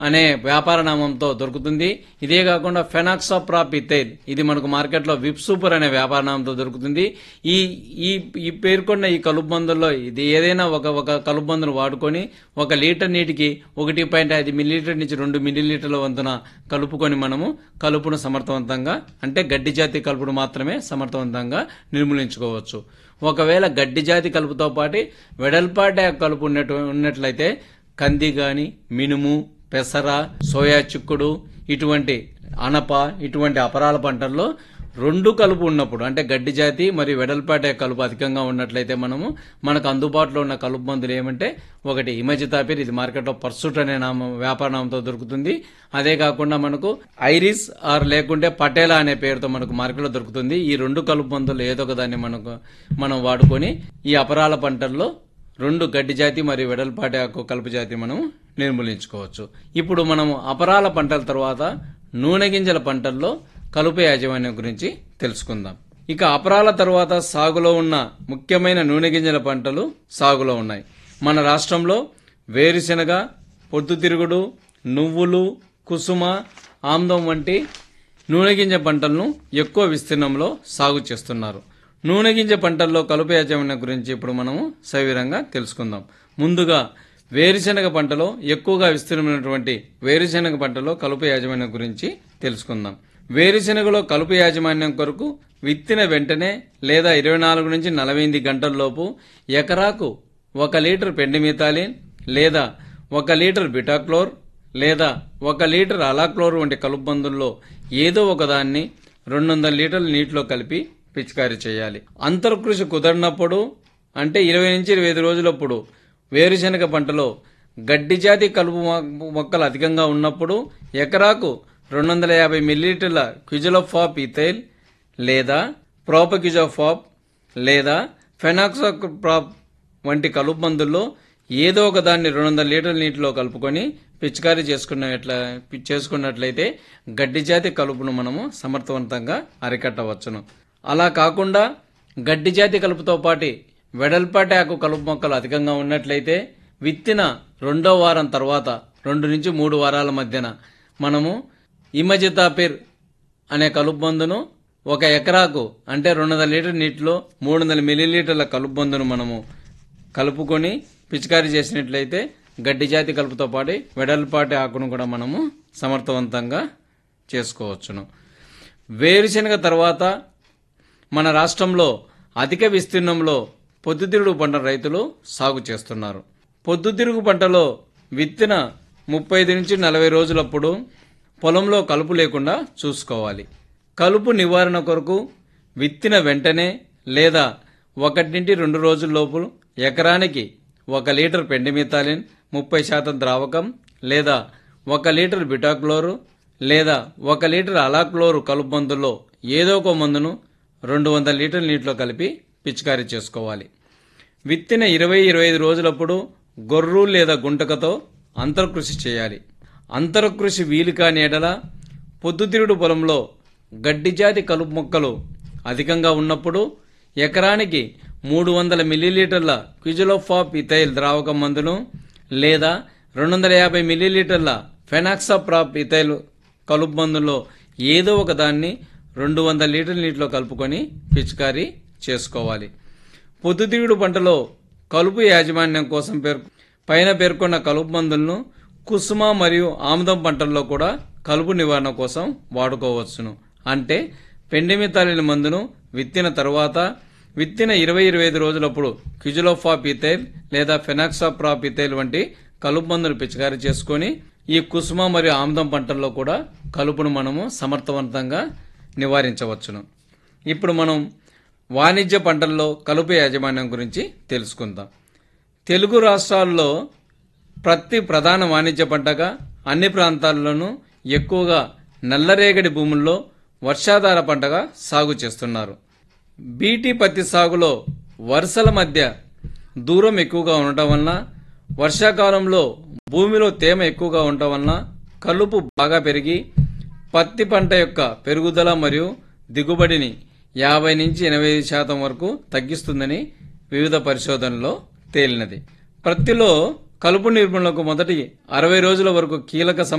అనే వ్యాపార నామంతో దొరుకుతుంది. ఇదే కాకుండా ఫెనాక్సాప్రాప్ ఇథైల్ ఇది మనకు మార్కెట్లో విప్ సూపర్ అనే వ్యాపార నామంతో దొరుకుతుంది. ఈ ఈ పేర్కొన్న ఈ కలుపు మందుల్లో ఇది ఏదైనా ఒక కలుపు మందును వాడుకొని 1 లీటర్ నీటికి 1.5 మిల్లీలీటర్ నుంచి 2 మిల్లీలీటర్ల వంతున కలుపుకొని మనము కలుపును సమర్థవంతంగా అంటే గడ్డి జాతి కలుపును మాత్రమే సమర్థవంతంగా నిర్మూలించుకోవచ్చు. ఒకవేళ గడ్డి జాతి కలుపుతో పాటు వెడల్పాటి కలుపు ఉన్నట్లయితే కంది గాని, మినుము, పెసర, సోయా చిక్కుడు, ఇటువంటి అనప, ఇటువంటి అపరాల పంటల్లో 2 కలుపు ఉన్నప్పుడు అంటే గడ్డి జాతి మరియు వెడల్పాటే కలుపు అధికంగా ఉన్నట్లయితే మనకు అందుబాటులో ఉన్న కలుపు మందులు ఏమంటే ఒకటి ఇమజితాపిర్, ఇది మార్కెట్లో పర్సూట్ అనే వ్యాపార నామంతో దొరుకుతుంది. అదే కాకుండా మనకు ఐరిస్ ఆర్ లేకుంటే పటేలా అనే పేరుతో మనకు మార్కెట్లో దొరుకుతుంది. ఈ 2 కలుపు మందులు ఏదో ఒక దాన్ని మనం వాడుకొని ఈ అపరాల పంటల్లో 2 గడ్డి జాతి మరియు వెడల్పాటి కలుపు జాతి మనం నిర్మూలించుకోవచ్చు. ఇప్పుడు మనము అపరాల పంటల తర్వాత నూనె గింజల పంటల్లో కలుపు యాజమాన్యం గురించి తెలుసుకుందాం. ఇక అపరాల తర్వాత సాగులో ఉన్న ముఖ్యమైన నూనె గింజల పంటలు సాగులో ఉన్నాయి. మన రాష్ట్రంలో వేరుశెనగ, పొద్దుతిరుగుడు, నువ్వులు, కుసుమ, ఆమ్దం వంటి నూనె గింజ పంటలను ఎక్కువ విస్తీర్ణంలో సాగు చేస్తున్నారు. నూనె గింజ పంటల్లో కలుపు యాజమాన్యం గురించి ఇప్పుడు మనము సవివరంగా తెలుసుకుందాం. ముందుగా వేరుశెనగ పంటలో ఎక్కువగా విస్తీర్ణమైనటువంటి వేరుశెనగ పంటలో కలుపు యాజమాన్యం గురించి తెలుసుకుందాం. వేరుశెనగలో కలుపు యాజమాన్యం కొరకు విత్తిన వెంటనే లేదా 24 నుంచి 48 గంటల్లోపు ఎకరాకు 1 లీటర్ పెండిమిథాలిన్ లేదా 1 లీటర్ బిటాక్లోర్ లేదా 1 లీటర్ అలాక్లోర్ వంటి కలుపు మందుల్లో ఏదో ఒకదాన్ని 200 లీటర్ల నీటిలో కలిపి పిచికారీ చేయాలి. అంతర్కృషి కుదరినప్పుడు అంటే 20 నుంచి 25 రోజులప్పుడు వేరుశెనగ పంటలో గడ్డి జాతి కలుపు మొక్కలు అధికంగా ఉన్నప్పుడు ఎకరాకు 250 మిల్లీలీటర్ల క్విజలోఫాప్ ఇథైల్ లేదా ప్రోపక్విజోఫాప్ లేదా ఫెనాక్సాప్రాప్ వంటి కలుపు మందుల్లో ఏదో ఒక దాన్ని 200 లీటర్ల నీటిలో కలుపుకొని పిచికారీ చేసుకున్నట్లయితే గడ్డి జాతి కలుపును మనము సమర్థవంతంగా అరికట్టవచ్చును. అలా కాకుండా గడ్డి జాతి కలుపుతో పాటు వెడల్పాటి ఆకు కలుపు మొక్కలు అధికంగా ఉన్నట్లయితే విత్తిన 2వ వారం తర్వాత 2 నుంచి 3 వారాల మధ్యన మనము ఇమజితాపిర్ అనే కలుపు మందును 1 ఎకరాకు అంటే 200 లీటర్ నీటిలో 300 మిల్లీలీటర్ల కలుపు మందును మనము కలుపుకొని పిచికారీ చేసినట్లయితే గడ్డి జాతి కలుపుతో పాటు వెడల్పాటి ఆకును కూడా మనము సమర్థవంతంగా చేసుకోవచ్చును. వేరుశెనగ తర్వాత మన రాష్ట్రంలో అధిక విస్తీర్ణంలో పొద్దుతిరుగుడు పంట రైతులు సాగు చేస్తున్నారు. పొద్దుతిరుగు పంటలో విత్తిన 35 నుంచి 40 రోజులప్పుడు పొలంలో కలుపు లేకుండా చూసుకోవాలి. కలుపు నివారణ కొరకు విత్తిన వెంటనే లేదా 1 నుంచి 2 రోజుల్లోపు ఎకరానికి 1 లీటర్ పెండిమిథాలిన్ 30% ద్రావకం లేదా 1 లీటర్ బిటాక్లోరు లేదా 1 లీటర్ అలాక్లోరు కలుపు మందుల్లో ఏదో ఒక మందును 200 లీటర్ల నీటిలో కలిపి పిచికారీ చేసుకోవాలి. విత్తిన 20-25 రోజులప్పుడు గొర్రు లేదా గుంటకతో అంతర్కృషి చేయాలి. అంతర్కృషి వీలు కాని ఎడల పొద్దుతిరుగుడు పొలంలో గడ్డి జాతి కలుపు మొక్కలు అధికంగా ఉన్నప్పుడు ఎకరానికి 300 మిల్లీలీటర్ల క్విజలోఫాప్ ఇథైల్ ద్రావకం మందును లేదా 250 మిల్లీలీటర్ల ఫెనాక్సాప్రాప్ ఇథైల్ కలుపు మందులో ఏదో ఒక దాన్ని 200 లీటర్ల నీటిలో కలుపుకొని పిచికారీ చేసుకోవాలి. పొద్దుతిరుగుడు పంటలో కలుపు యాజమాన్యం కోసం పైన పేర్కొన్న కలుపు మందులను కుసుమ మరియు ఆముదం పంటల్లో కూడా కలుపు నివారణ కోసం వాడుకోవచ్చును. అంటే పెండిమిథాలిన్ మందును విత్తిన తరువాత విత్తిన 20-25 రోజులప్పుడు క్విజలోఫాప్ ఇథైల్ లేదా ఫెనాక్సాప్రాప్ ఇథైల్ వంటి కలుపు మందును పిచికారీ చేసుకొని ఈ కుసుమ మరియు ఆముదం పంటల్లో కూడా కలుపును మనము సమర్థవంతంగా నివారించవచ్చును. ఇప్పుడు మనం వాణిజ్య పంటల్లో కలుపు యాజమాన్యం గురించి తెలుసుకుందాం. తెలుగు రాష్ట్రాల్లో ప్రతి ప్రధాన వాణిజ్య పంటగా అన్ని ప్రాంతాల్లోనూ ఎక్కువగా నల్లరేగడి భూముల్లో వర్షాధార పంటగా సాగు చేస్తున్నారు. బీటీ పత్తి సాగులో వరుసల మధ్య దూరం ఎక్కువగా ఉండటం వలన వర్షాకాలంలో భూమిలో తేమ ఎక్కువగా ఉండటం వలన కలుపు బాగా పెరిగి పత్తి పంట యొక్క పెరుగుదల మరియు దిగుబడిని 50 నుంచి 80% వరకు తగ్గిస్తుందని వివిధ పరిశోధనల్లో తేలినది. ప్రత్తిలో కలుపు నిర్మూలనకు మొదటి 60 రోజుల వరకు కీలక